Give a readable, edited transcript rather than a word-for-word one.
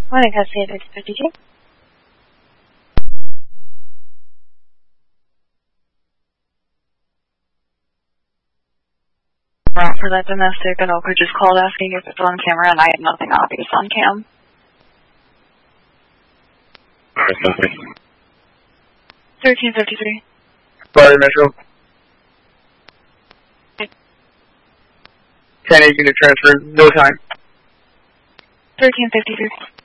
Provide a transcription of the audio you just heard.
Morning, Cassie, 1352. For that domestic, an Oak just called asking if it's on camera, and I had nothing obvious on cam. Alright, something. 1353. Fire Metro. 10-8 unit transfer, no time. 1353.